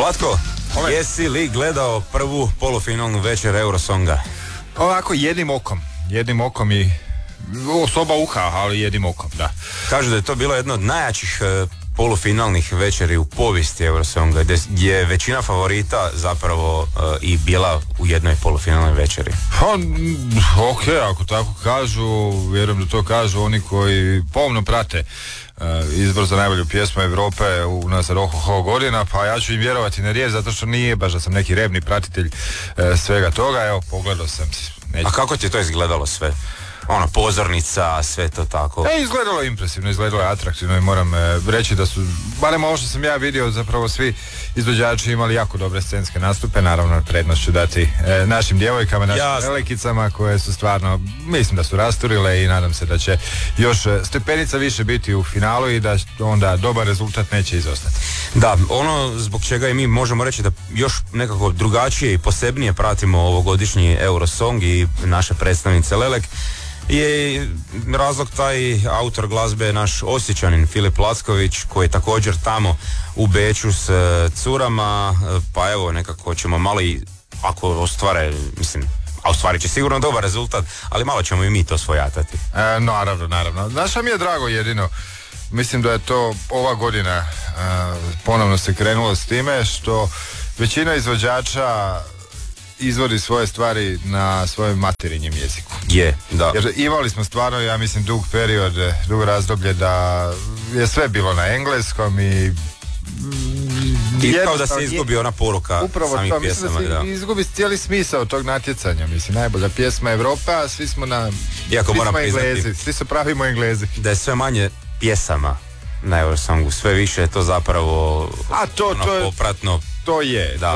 Vlatko, jesi li gledao prvu polufinalnu večer Eurosonga? Ovako, jednim okom i osoba uha, ali jednim okom, da. Kažu da je to bilo jedno od najjačih polufinalnih večeri u povijesti Eurosonga, gdje je većina favorita zapravo i bila u jednoj polufinalnoj večeri. Pa, ok, ako tako kažu, vjerujem da to kažu oni koji pomno prate izbor za najbolju pjesmu Europe unazad oko godina, pa ja ću im vjerovati na riječ, zato što nije baš da sam neki revni pratitelj svega toga. Evo, pogledao sam si. A kako ti je to izgledalo sve? Ono, pozornica, sve to tako. Izgledalo je impresivno, izgledalo je atraktivno i moram reći da su, barem ovo što sam ja vidio, zapravo svi izvođači imali jako dobre scenske nastupe. Naravno, prednost ću dati našim djevojkama, našim velikicama, koje su stvarno, mislim da su rasturile i nadam se da će još stepenica više biti u finalu i da onda dobar rezultat neće izostati. Da, ono zbog čega i mi možemo reći da još nekako drugačije i posebnije pratimo ovogodišnji Eurosong i naše predstavnice Lelek, je razlog taj autor glazbe naš Osječanin Filip Lacković, koji je također tamo u Beču s curama, pa evo nekako ćemo malo i, ako ostvare, mislim, a ostvarit će sigurno dobar rezultat, ali malo ćemo i mi to svojatati. Naravno. Znaš, mi je drago jedino, mislim da je to ova godina ponovno se krenulo s time što većina izvođača izvodi svoje stvari na svojem materinjem jeziku. Da. Jer imali smo stvarno, ja mislim, dug period, dugo razdoblje da je sve bilo na engleskom i kao da se izgubi ona poruka samih pjesama. Mislim da se izgubi cijeli smisao tog natjecanja. Mislim, najbolja pjesma Evropa, a svi smo Englezi. Svi su pravimo Englezi. Da je sve manje pjesama na Eurosongu, sve više je to zapravo popratno. To je, da.